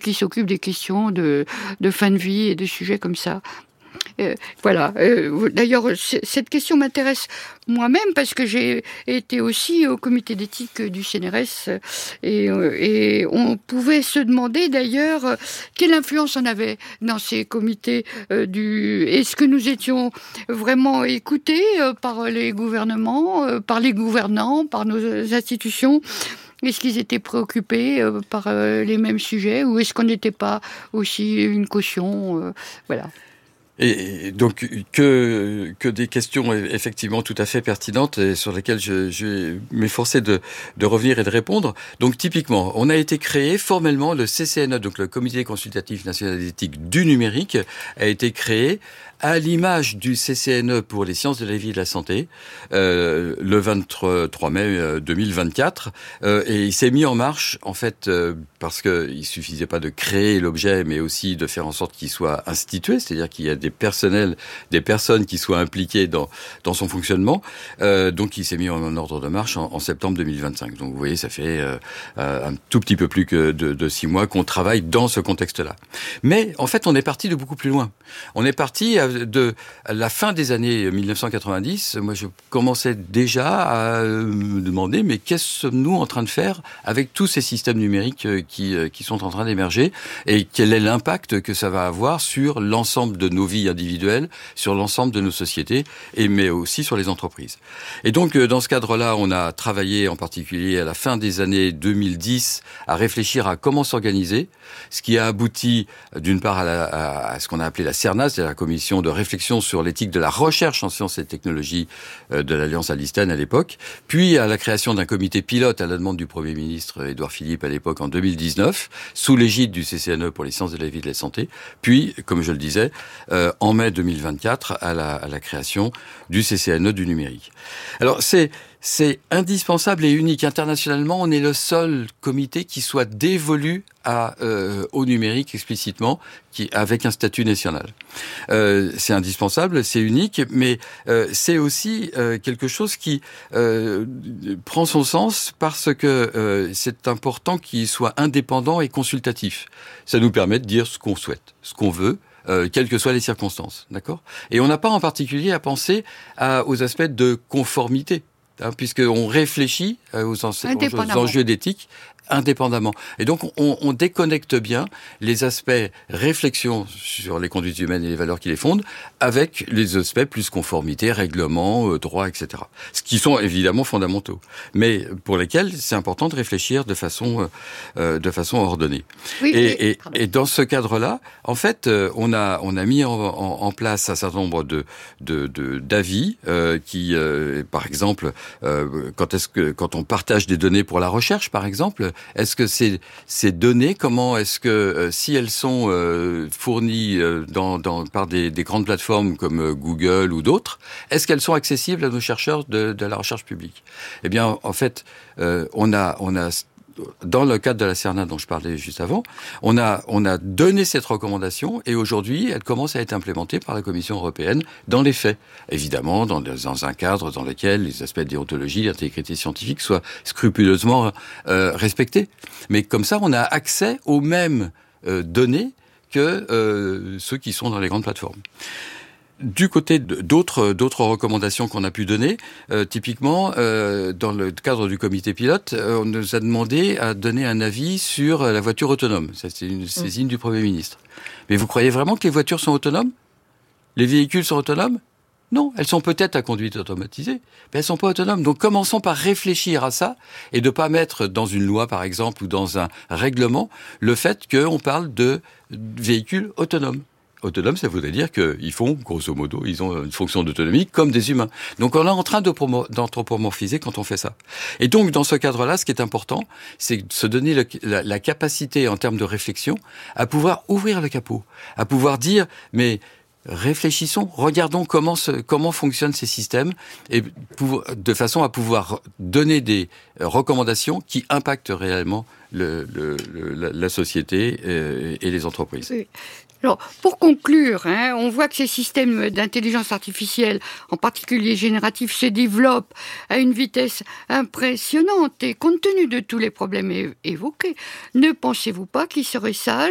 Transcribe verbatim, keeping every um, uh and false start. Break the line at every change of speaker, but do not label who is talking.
qui s'occupe des questions de, de fin de vie et de sujets comme ça. Euh, voilà. Euh, d'ailleurs, c- cette question m'intéresse moi-même parce que j'ai été aussi au comité d'éthique du C N R S et, euh, et on pouvait se demander d'ailleurs euh, quelle influence on avait dans ces comités. Euh, du... Est-ce que nous étions vraiment écoutés euh, par les gouvernements, euh, par les gouvernants, par nos institutions? Est-ce qu'ils étaient préoccupés euh, par euh, les mêmes sujets ou est-ce qu'on n'était pas aussi une caution euh, Voilà.
Et donc que que des questions effectivement tout à fait pertinentes et sur lesquelles je, je vais m'efforcer de de revenir et de répondre. Donc typiquement, on a été créé formellement le C C N E, donc le Comité consultatif national d'éthique du numérique, a été créé à l'image du C C N E pour les sciences de la vie et de la santé, euh, le vingt-trois mai deux mille vingt-quatre, euh, et il s'est mis en marche en fait euh, parce que il suffisait pas de créer l'objet, mais aussi de faire en sorte qu'il soit institué, c'est-à-dire qu'il y a des personnels, des personnes qui soient impliquées dans dans son fonctionnement. Euh, donc il s'est mis en ordre de marche en, en septembre deux mille vingt-cinq. Donc vous voyez, ça fait euh, un tout petit peu plus que de, de six mois qu'on travaille dans ce contexte-là. Mais en fait, on est parti de beaucoup plus loin. On est parti de la fin des années mille neuf cent quatre-vingt-dix. Moi, je commençais déjà à me demander, mais qu'est-ce que sommes-nous en train de faire avec tous ces systèmes numériques qui qui sont en train d'émerger et quel est l'impact que ça va avoir sur l'ensemble de nos vies individuelles, sur l'ensemble de nos sociétés, et mais aussi sur les entreprises. Et donc, dans ce cadre-là, on a travaillé en particulier à la fin des années deux mille dix à réfléchir à comment s'organiser, ce qui a abouti d'une part à, la, à ce qu'on a appelé la CERNAS, c'est-à-dire la commission de réflexion sur l'éthique de la recherche en sciences et technologies de l'Alliance Alistane à l'époque, puis à la création d'un comité pilote à la demande du Premier ministre Édouard Philippe à l'époque en deux mille dix-neuf, sous l'égide du C C N E pour les sciences de la vie et de la santé, puis, comme je le disais, euh, en mai deux mille vingt-quatre à la, à la création du C C N E du numérique. Alors c'est c'est indispensable et unique. Internationalement, on est le seul comité qui soit dévolu à, euh, au numérique explicitement, qui avec un statut national. Euh, c'est indispensable, c'est unique, mais euh, c'est aussi euh, quelque chose qui euh, prend son sens parce que euh, c'est important qu'il soit indépendant et consultatif. Ça nous permet de dire ce qu'on souhaite, ce qu'on veut, Euh, quelles que soient les circonstances, d'accord ? Et on n'a pas en particulier à penser à, aux aspects de conformité, hein, puisqu'on réfléchit euh, aux, ense- aux enjeux d'éthique indépendamment. Et donc, on, on déconnecte bien les aspects réflexion sur les conduites humaines et les valeurs qui les fondent avec les aspects plus conformité, règlement, euh, droit, et cetera. Ce qui sont évidemment fondamentaux, mais pour lesquels c'est important de réfléchir de façon, euh, de façon ordonnée.
Oui,
et, et, et dans ce cadre-là, en fait, euh, on a, on a mis en, en, en place un certain nombre de, de, de d'avis euh, qui, euh, par exemple, euh, quand est-ce que, quand on partage des données pour la recherche, par exemple, est-ce que ces, ces données, comment est-ce que, euh, si elles sont euh, fournies euh, dans, dans, par des, des grandes plateformes comme euh, Google ou d'autres, est-ce qu'elles sont accessibles à nos chercheurs de, de la recherche publique ? Eh bien, en fait, euh, on a, on a dans le cadre de la CERNA dont je parlais juste avant, on a, on a donné cette recommandation et aujourd'hui, elle commence à être implémentée par la Commission européenne dans les faits. Évidemment, dans, dans un cadre dans lequel les aspects de déontologie, d'intégrité scientifique soient scrupuleusement euh, respectés. Mais comme ça, on a accès aux mêmes euh, données que euh, ceux qui sont dans les grandes plateformes. Du côté d'autres d'autres recommandations qu'on a pu donner, euh, typiquement euh, dans le cadre du comité pilote, euh, on nous a demandé à donner un avis sur la voiture autonome. Ça, c'est une saisine mmh. du Premier ministre. Mais vous croyez vraiment que les voitures sont autonomes ? Les véhicules sont autonomes ? Non, elles sont peut-être à conduite automatisée, mais elles sont pas autonomes. Donc commençons par réfléchir à ça et de pas mettre dans une loi, par exemple, ou dans un règlement, le fait qu'on parle de véhicules autonomes. Autonome, ça voudrait dire qu'ils font, grosso modo, ils ont une fonction d'autonomie comme des humains. Donc on est en train de promo- d'anthropomorphiser quand on fait ça. Et donc dans ce cadre-là, ce qui est important, c'est de se donner le, la, la capacité en termes de réflexion à pouvoir ouvrir le capot, à pouvoir dire, mais réfléchissons, regardons comment se, comment fonctionnent ces systèmes et pour, de façon à pouvoir donner des recommandations qui impactent réellement le, le, le, la, la société et, et les entreprises.
Oui. Alors, pour conclure, hein, on voit que ces systèmes d'intelligence artificielle, en particulier génératifs, se développent à une vitesse impressionnante et compte tenu de tous les problèmes é- évoqués, ne pensez-vous pas qu'il serait sage